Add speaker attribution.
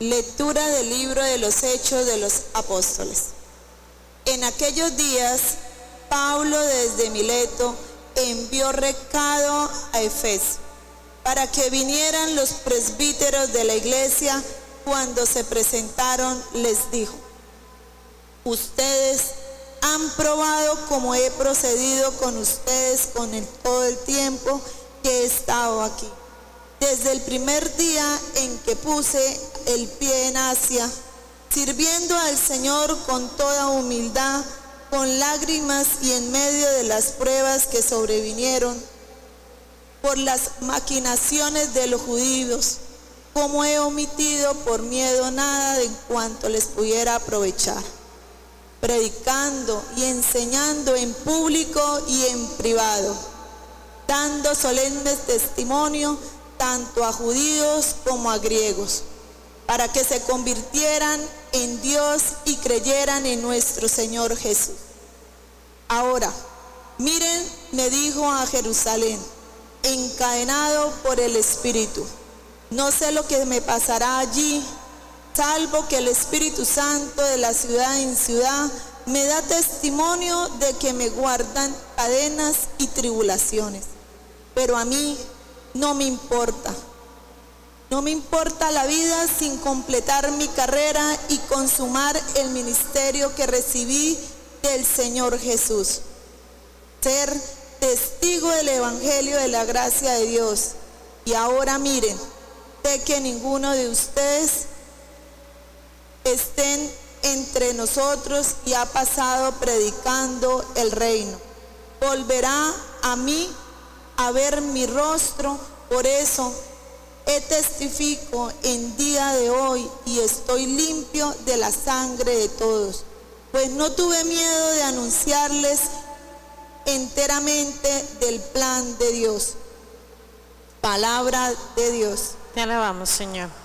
Speaker 1: Lectura del libro de los Hechos de los Apóstoles. En aquellos días, Pablo desde Mileto envió recado a Efeso para que vinieran los presbíteros de la iglesia. Cuando se presentaron, les dijo: ustedes han probado cómo he procedido con ustedes todo el tiempo que he estado aquí. Desde el primer día en que puse el pie en Asia, sirviendo al Señor con toda humildad, con lágrimas y en medio de las pruebas que sobrevinieron por las maquinaciones de los judíos, como he omitido por miedo nada de cuanto les pudiera aprovechar, predicando y enseñando en público y en privado, dando solemne testimonio tanto a judíos como a griegos, para que se convirtieran en Dios y creyeran en nuestro Señor Jesús. Ahora, miren, me dijo a Jerusalén, encadenado por el Espíritu. No sé lo que me pasará allí, salvo que el Espíritu Santo de la ciudad en ciudad me da testimonio de que me guardan cadenas y tribulaciones. Pero a mí no me importa. No me importa la vida sin completar mi carrera y consumar el ministerio que recibí del Señor Jesús. Ser testigo del Evangelio de la gracia de Dios. Y ahora miren, sé que ninguno de ustedes estén entre nosotros y ha pasado predicando el reino. Volverá a mí a ver mi rostro, por eso testifico en día de hoy y estoy limpio de la sangre de todos, pues no tuve miedo de anunciarles enteramente del plan de Dios. Palabra de Dios.
Speaker 2: Te alabamos, Señor.